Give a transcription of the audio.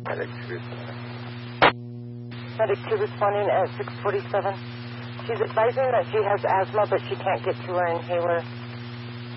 Medic 2 responding. Medic 2 responding at 647. She's advising that she has asthma, but she can't get to her inhaler.